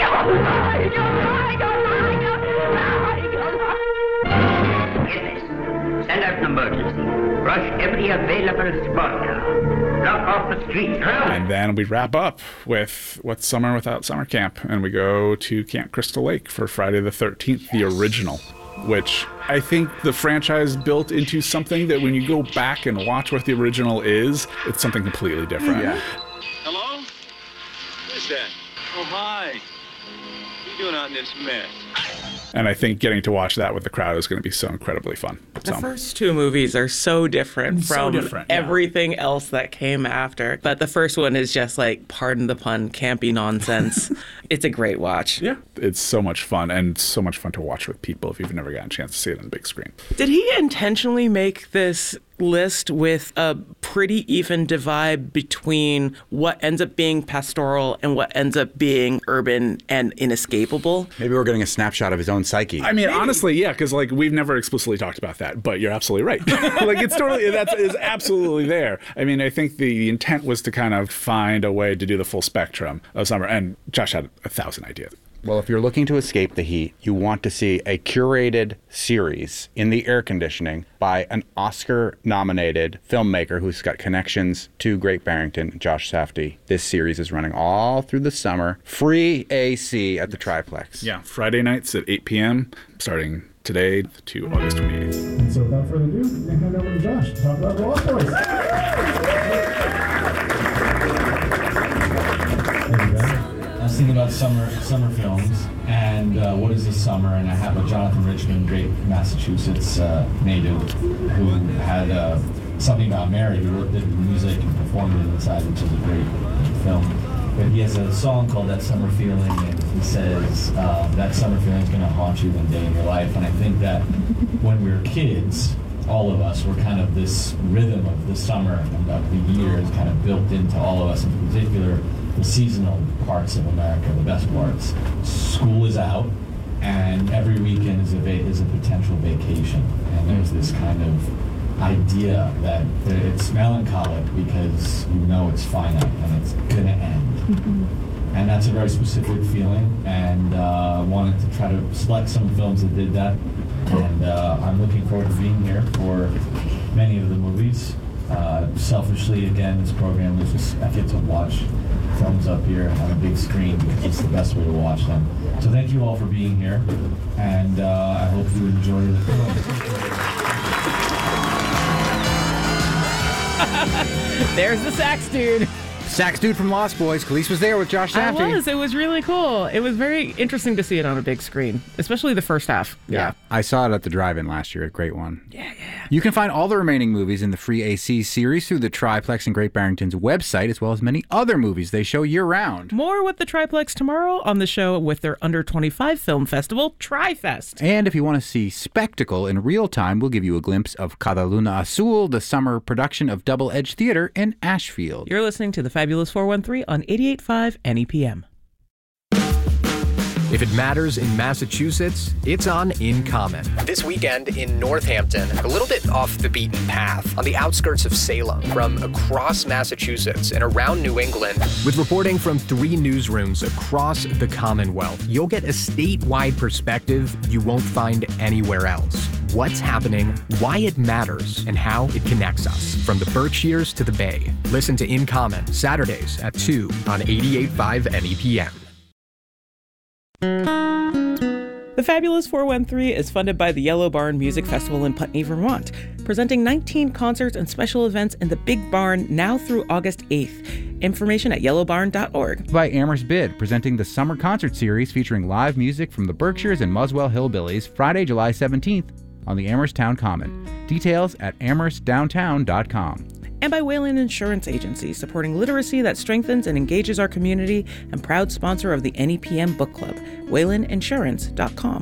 Send out an emergency. Rush every available spot now. Block off the streets. And then we wrap up with What's Summer Without Summer Camp, and we go to Camp Crystal Lake for Friday the 13th, the original, which I think the franchise built into something that when you go back and watch what the original is, it's something completely different. Yeah. Hello? Who's that? Oh, hi. What are you doing out in this mess? And I think getting to watch that with the crowd is going to be so incredibly fun. The first two movies are so different from everything else that came after. But the first one is just like, pardon the pun, campy nonsense. It's a great watch. Yeah. It's so much fun, and so much fun to watch with people if you've never gotten a chance to see it on the big screen. Did he intentionally make this list with a pretty even divide between what ends up being pastoral and what ends up being urban and inescapable? Maybe we're getting a snapshot of his own psyche. I mean, honestly, yeah, because like we've never explicitly talked about that, but you're absolutely right. Like it's totally, that is absolutely there. I mean, I think the intent was to kind of find a way to do the full spectrum of summer, and Josh had 1,000 ideas. Well, if you're looking to escape the heat, you want to see a curated series in the air conditioning by an Oscar-nominated filmmaker who's got connections to Great Barrington, Josh Safdie. This series is running all through the summer. Free AC at the Triplex. Yeah, Friday nights at 8 p.m., starting today to August 28th. And so without further ado, we're going to hand over to Josh to talk about The Lost Boys. I was thinking about summer films and what is the summer, and I have a Jonathan Richman, great Massachusetts native, who had something about Mary. He did the music and performed it inside, which is a great film. But he has a song called That Summer Feeling, and he says that summer feeling is going to haunt you one day in your life. And I think that when we were kids, all of us were kind of this rhythm of the summer and of the year is kind of built into all of us, in particular the seasonal parts of America, the best parts. School is out, and every weekend is a potential vacation. And there's this kind of idea that it's melancholic because you know it's finite and it's going to end. Mm-hmm. And that's a very specific feeling, and wanted to try to select some films that did that. And I'm looking forward to being here for many of the movies. Selfishly, again, this program is just, I get to watch films up here on a big screen because it's the best way to watch them. So thank you all for being here, and I hope you enjoy the film. There's the sax dude. Sax dude from Lost Boys. Khalees was there with Josh Safdie. It was really cool. It was very interesting to see it on a big screen, especially the first half. Yeah. I saw it at the drive-in last year. A great one. Yeah. You can find all the remaining movies in the free AC series through the Triplex and Great Barrington's website, as well as many other movies they show year-round. More with the Triplex tomorrow on the show with their Under 25 film festival, TriFest. And if you want to see spectacle in real time, we'll give you a glimpse of Cada Luna Azul, the summer production of Double Edge Theater in Ashfield. You're listening to the Fabulous 413 on 88.5 NEPM. If it matters in Massachusetts, it's on In Common. This weekend in Northampton, a little bit off the beaten path, on the outskirts of Salem, from across Massachusetts and around New England. With reporting from 3 newsrooms across the Commonwealth, you'll get a statewide perspective you won't find anywhere else. What's happening, why it matters, and how it connects us, from the Berkshires to the Bay. Listen to In Common, Saturdays at 2 on 88.5 NEPM. The Fabulous 413 is funded by the Yellow Barn Music Festival in Putney, Vermont, presenting 19 concerts and special events in the Big Barn now through August 8th. Information at yellowbarn.org. By Amherst Bid, presenting the summer concert series featuring live music from the Berkshires and Muswell Hillbillies, Friday, July 17th on the Amherst Town Common. Details at amherstdowntown.com. And by Whalen Insurance Agency, supporting literacy that strengthens and engages our community, and proud sponsor of the NEPM Book Club, whaleninsurance.com.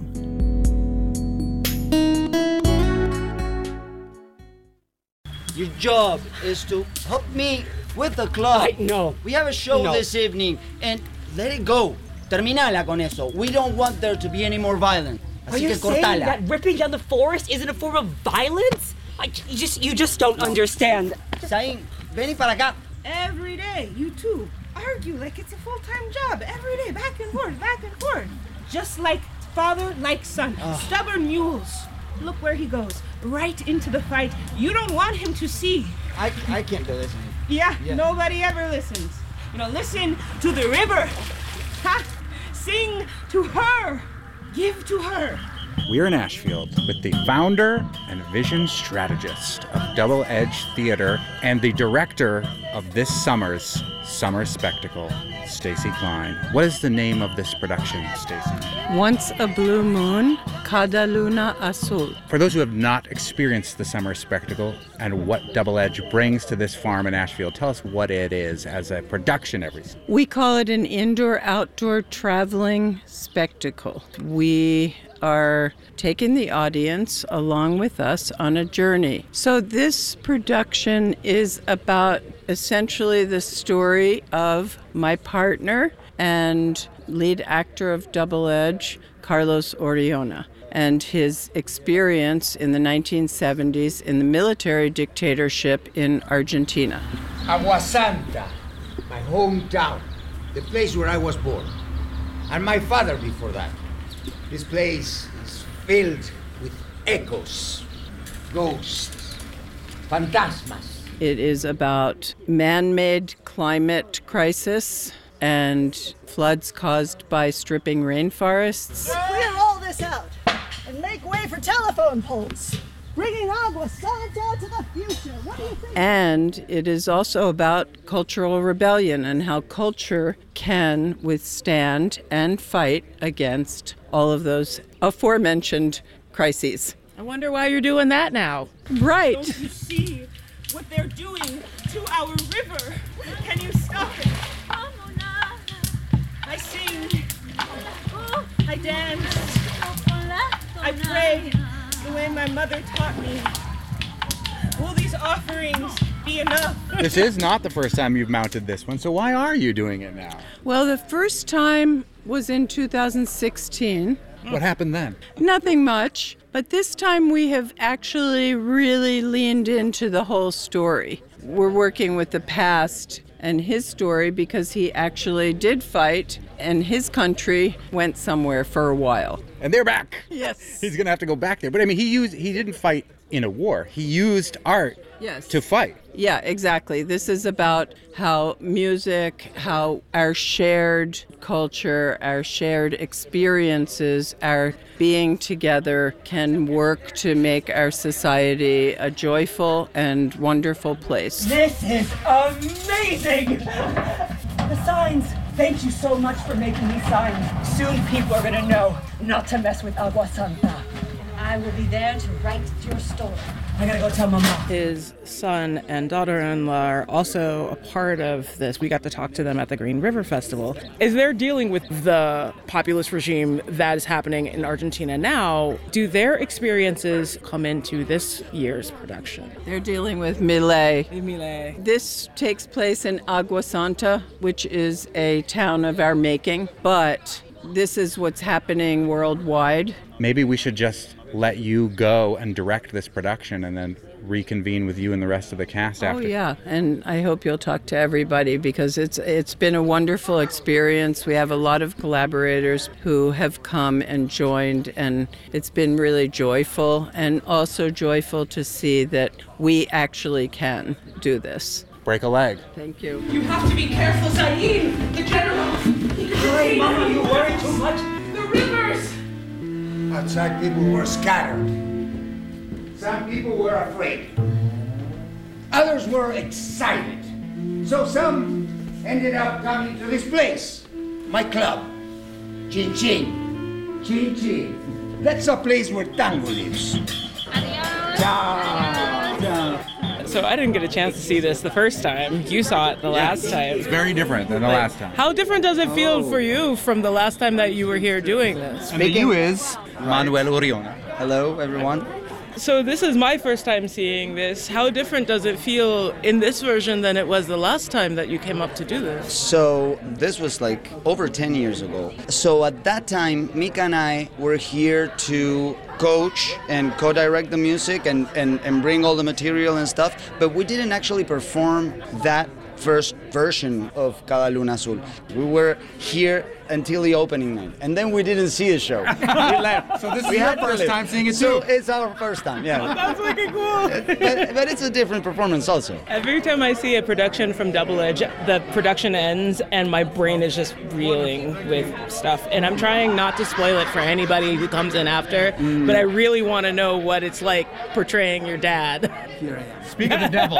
Your job is to help me with the club. No. We have a show this evening, and let it go. Terminala con eso. We don't want there to be any more violence. Are you saying that ripping down the forest isn't a form of violence? You just don't understand. Zain, vení para acá. Every day, you two argue like it's a full-time job. Every day, back and forth, back and forth. Just like father, like son. Stubborn mules. Look where he goes. Right into the fight. You don't want him to see. I can't do this. Yeah, nobody ever listens. Listen to the river. Ha! Sing to her. Give to her. We're in Ashfield with the founder and vision strategist of Double Edge Theater and the director of this summer's Summer Spectacle, Stacy Klein. What is the name of this production, Stacy? Once a Blue Moon, Cada Luna Azul. For those who have not experienced the Summer Spectacle and what Double Edge brings to this farm in Ashfield, tell us what it is as a production every season. We call it an indoor-outdoor traveling spectacle. We are taking the audience along with us on a journey. So this production is about essentially the story of my partner and lead actor of Double Edge, Carlos Oriona, and his experience in the 1970s in the military dictatorship in Argentina. Agua Santa, my hometown, the place where I was born, and my father before that. This place is filled with echoes, ghosts, fantasmas. It is about man-made climate crisis and floods caused by stripping rainforests. Clear all this out and make way for telephone poles. Bringing Agua Santa to the future. What do you think? And it is also about cultural rebellion and how culture can withstand and fight against all of those aforementioned crises. I wonder why you're doing that now. Right. Don't you see what they're doing to our river? Can you stop it? I sing. I dance. I pray the way my mother taught me. Will these offerings be enough? This is not the first time you've mounted this one, so why are you doing it now? Well, the first time was in 2016 What happened then? Nothing much, but this time we have actually really leaned into the whole story. We're working with the past and his story because he actually did fight and his country went somewhere for a while. And they're back. Yes. He's going to have to go back there. But I mean, he didn't fight in a war. He used art to fight. Yeah, exactly. This is about how music, how our shared culture, our shared experiences, our being together can work to make our society a joyful and wonderful place. This is amazing! The signs. Thank you so much for making these signs. Soon people are gonna know not to mess with Agua Santa. I will be there to write your story. I gotta go tell Mama. His son and daughter-in-law are also a part of this. We got to talk to them at the Green River Festival. As they're dealing with the populist regime that is happening in Argentina now, do their experiences come into this year's production? They're dealing with Milei. Milei. This takes place in Agua Santa, which is a town of our making, but this is what's happening worldwide. Maybe we should just let you go and direct this production and then reconvene with you and the rest of the cast after. Oh, yeah. And I hope you'll talk to everybody because it's been a wonderful experience. We have a lot of collaborators who have come and joined, and it's been really joyful and also joyful to see that we actually can do this. Break a leg. Thank you. You have to be careful, Zayn, the general. Hey, Mama, you worry too much. The rivers. Outside people were scattered. Some people were afraid. Others were excited. So some ended up coming to this place, my club, Chin Chin. Chin Chin. That's a place where tango lives. So I didn't get a chance to see this the first time. You saw it the last time. It's very different than the last time. How different does it feel for you from the last time that you were here doing this? And the you is Manuel Oriona. Hello, everyone. So this is my first time seeing this. How different does it feel in this version than it was the last time that you came up to do this? So this was like over 10 years ago. So at that time, Mika and I were here to coach and co-direct the music and bring all the material and stuff, but we didn't actually perform that first version of Cada Luna Azul. We were here until the opening night, and then we didn't see the show. We left. So this is your first time seeing it too? So it's our first time, yeah. That's wicked cool. But it's a different performance also. Every time I see a production from Double Edge, the production ends and my brain is just reeling with stuff. And I'm trying not to spoil it for anybody who comes in after, but I really want to know what it's like portraying your dad. Here I am. Speak of the devil.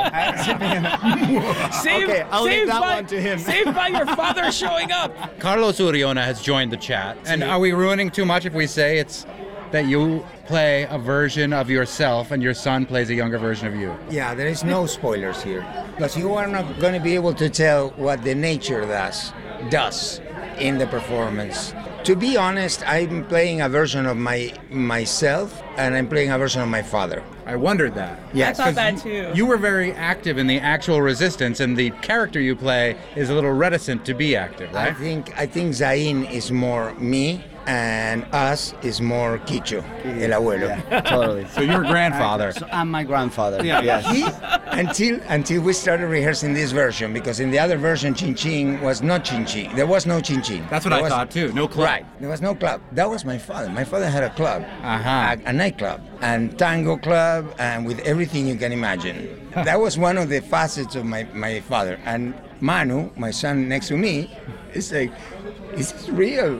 Okay, I'll leave that one to him. Saved by your father showing up. Carlos Uriona has joined the chat. And are we ruining too much if we say it's that you play a version of yourself and your son plays a younger version of you? Yeah, there is no spoilers here. Because you are not going to be able to tell what the nature does in the performance. To be honest, I'm playing a version of myself, and I'm playing a version of my father. I wondered that. Yes. I thought that too. You were very active in the actual resistance, and the character you play is a little reticent to be active, right? I think Zayn is more me, and us is more Quicho, el abuelo. Yeah, totally. So your grandfather. So I'm my grandfather. Yeah. Yes. Until we started rehearsing this version, because in the other version, Chin Chin was not Chin Chin. There was no Chin Chin. That's what I thought too. No club. Right. There was no club. That was my father. My father had a club, a nightclub, and tango club, and with everything you can imagine. That was one of the facets of my father. And Manu, my son next to me, is like, is this real?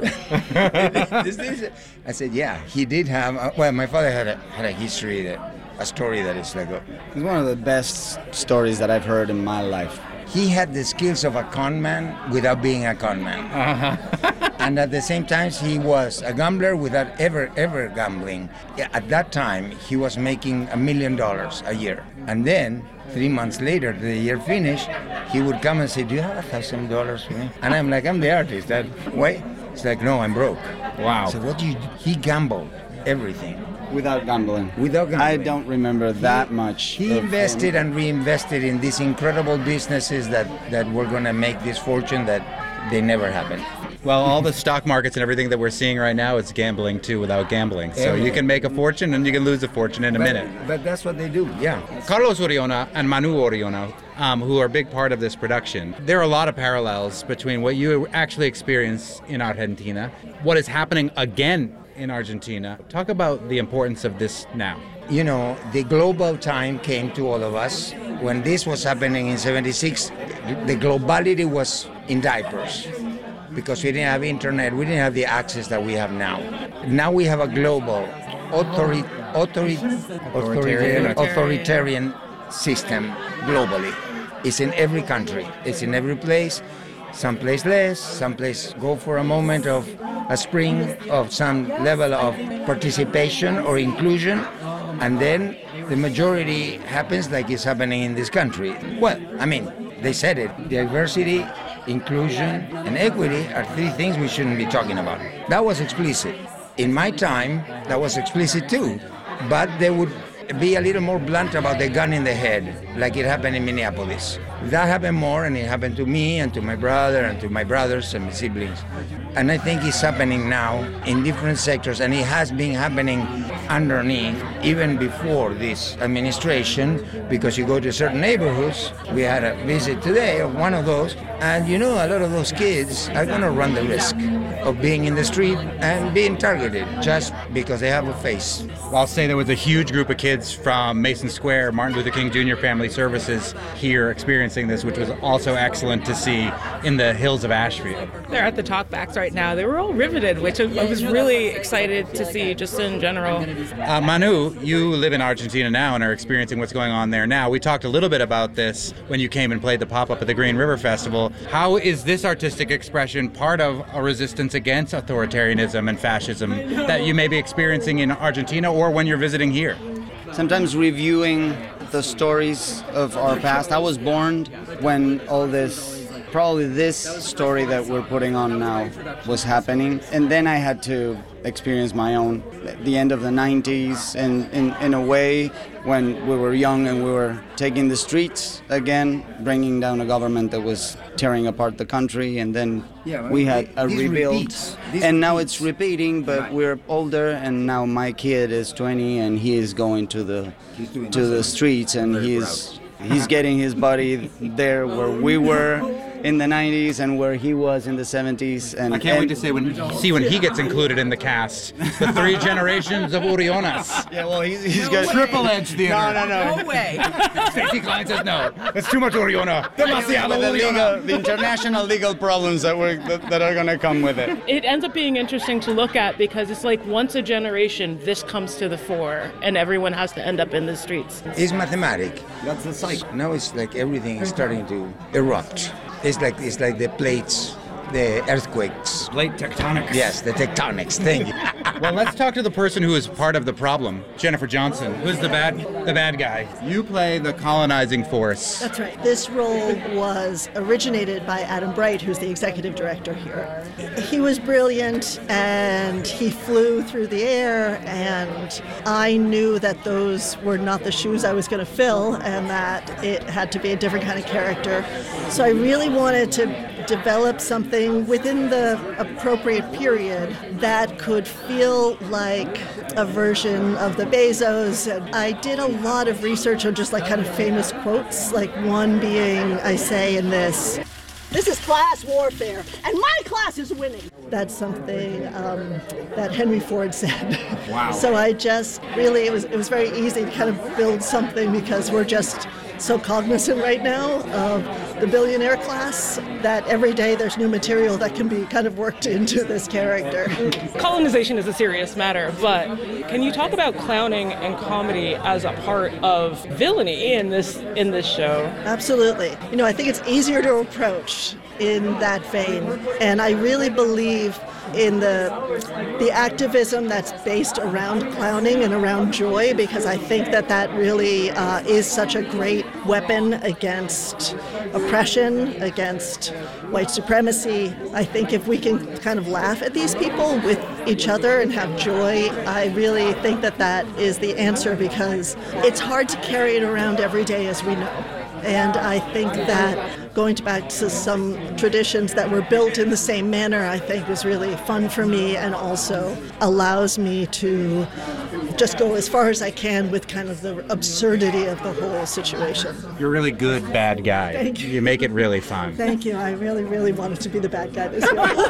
I said, yeah, he did have. Well, my father had a history, a story that is like. It's one of the best stories that I've heard in my life. He had the skills of a con man without being a con man. And at the same time, he was a gambler without ever gambling. At that time, he was making $1 million a year. And then, 3 months later, the year finished, he would come and say, do you have $1,000 for me? And I'm like, I'm the artist. Wait. It's like, no, I'm broke. Wow. So what do you do? He gambled everything. Without gambling. Without gambling. I don't remember that much. He invested and reinvested in these incredible businesses that were going to make this fortune that they never happened. Well, all the stock markets and everything that we're seeing right now is gambling too without gambling. So you can make a fortune and you can lose a fortune in a minute. But that's what they do, yeah. Carlos Oriona and Manu Oriona, who are a big part of this production, there are a lot of parallels between what you actually experience in Argentina, what is happening again in Argentina. Talk about the importance of this now. You know, the global time came to all of us. When this was happening in 76, the globality was in diapers because we didn't have internet, we didn't have the access that we have now. Now we have a global authoritarian system globally. It's in every country, it's in every place. Some place less, some place go for a moment of a spring of some level of participation or inclusion, and then the majority happens like it's happening in this country. Well, I mean, they said it. Diversity, inclusion, and equity are three things we shouldn't be talking about. That was explicit. In my time, that was explicit too, but they would be a little more blunt about the gun in the head, like it happened in Minneapolis. That happened more, and it happened to me and to my brother and to my brothers and my siblings. And I think it's happening now in different sectors, and it has been happening underneath even before this administration, because you go to certain neighborhoods. We had a visit today of one of those, and you know, a lot of those kids are going to run the risk of being in the street and being targeted just because they have a face. I'll say there was a huge group of kids from Mason Square, Martin Luther King Jr. Family Services here experiencing this, which was also excellent to see in the hills of Ashfield. They're at the talkbacks right now. They were all riveted, which I was really excited to see just in general. Manu, you live in Argentina now and are experiencing what's going on there now. We talked a little bit about this when you came and played the pop-up at the Green River Festival. How is this artistic expression part of a resistance against authoritarianism and fascism that you may be experiencing in Argentina or when you're visiting here? Sometimes reviewing the stories of our past. I was born when all this, probably this story that we're putting on now was happening. And then I had to experience my own, the end of the 90s, and in a way when we were young and we were taking the streets again, bringing down a government that was tearing apart the country, and then we had a rebuild. And now it's repeating, but we're older, and now my kid is 20 and he is going to the streets, and he's getting his body there where we were in the 90s and where he was in the 70s. And I can't wait to see when he gets included in the cast. The three generations of Orionas. Yeah, well, he's got triple-edge theater. No way. Stacey Klein says no. It's too much Oriona. Demasiado Oriona. The international legal problems that are going to come with it. It ends up being interesting to look at because it's like once a generation, this comes to the fore and everyone has to end up in the streets. It's mathematic. That's the cycle. Now it's like everything is starting to erupt. It's like the plates, the earthquakes. Plate tectonics. Yes, the tectonics. Thank you. Well, let's talk to the person who is part of the problem, Jennifer Johnson. Who's the bad guy? You play the colonizing force. That's right. This role was originated by Adam Bright, who's the executive director here. He was brilliant, and he flew through the air, and I knew that those were not the shoes I was going to fill, and that it had to be a different kind of character. So I really wanted to develop something within the appropriate period that could feel like a version of the Bezos. And I did a lot of research on just like kind of famous quotes, like one being, I say in this is class warfare, and my class is winning. That's something that Henry Ford said. Wow. So I just really, it was very easy to kind of build something because we're just so cognizant right now of the billionaire class that every day there's new material that can be kind of worked into this character. Colonization is a serious matter, but can you talk about clowning and comedy as a part of villainy in this show? Absolutely. You know, I think it's easier to approach in that vein, and I really believe in the activism that's based around clowning and around joy, because I think that really is such a great weapon against oppression, against white supremacy. I think if we can kind of laugh at these people with each other and have joy, I really think that that is the answer, because it's hard to carry it around every day, as we know. And I think that going back to some traditions that were built in the same manner, I think was really fun for me, and also allows me to just go as far as I can with kind of the absurdity of the whole situation. You're a really good bad guy. Thank you. You make it really fun. Thank you. I really, really wanted to be the bad guy this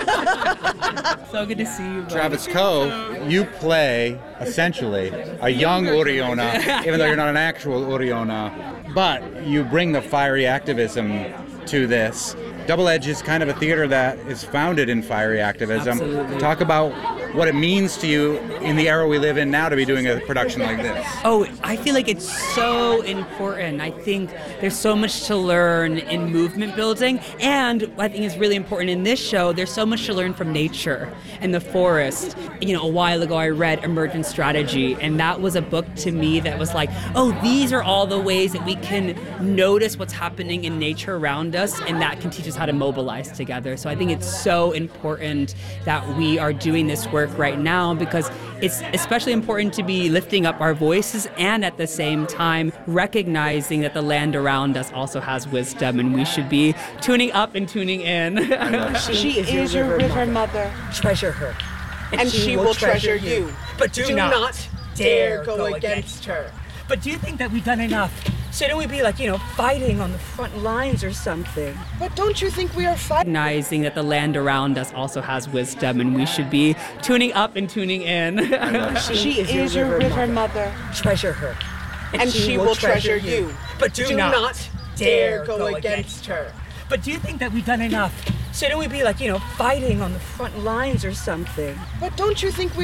year. So good to see you. Travis Coe, you play, essentially, a young Oriona, even though you're not an actual Oriona, but you bring the fiery activism to this. Double Edge is kind of a theater that is founded in fiery activism. Absolutely. Talk about what it means to you in the era we live in now to be doing a production like this. Oh, I feel like it's so important. I think there's so much to learn in movement building, and what I think is really important in this show, there's so much to learn from nature and the forest. You know, a while ago I read Emergent Strategy, and that was a book to me that was like, oh, these are all the ways that we can notice what's happening in nature around us, and that can teach us how to mobilize together. So I think it's so important that we are doing this work right now, because it's especially important to be lifting up our voices and at the same time recognizing that the land around us also has wisdom, and we should be tuning up and tuning in. She is your river mother. Treasure her. And she will treasure you. But do not dare go against her. But do you think that we've done enough? Shouldn't we be fighting on the front lines or something? But don't you think we are fighting? Recognizing that the land around us also has wisdom, and we should be tuning up and tuning in. She is your river mother. Treasure her. And she will treasure you. But do not dare go against her. But do you think that we've done enough? Shouldn't we be fighting on the front lines or something? But don't you think we